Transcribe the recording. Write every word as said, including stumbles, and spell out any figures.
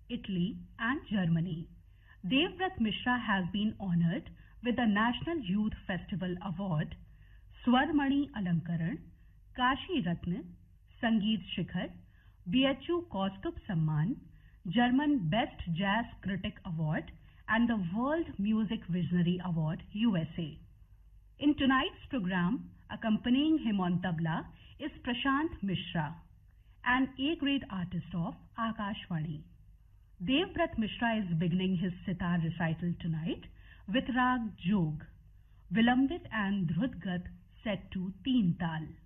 Italy and Germany. Devvrat Mishra has been honored with the National Youth Festival Award, Swarmani Alankaran, Kashi Ratna, Sangeet Shikhar, B H U Kaustubh Samman, German Best Jazz Critic Award, and the World Music Visionary Award, U S A. In tonight's program, accompanying him on tabla is Prashant Mishra, an A-grade artist of Akashvani. Devvrat Mishra is beginning his sitar recital tonight with Rag Jog, Vilambit and Dhrutgat set to Teen Tal.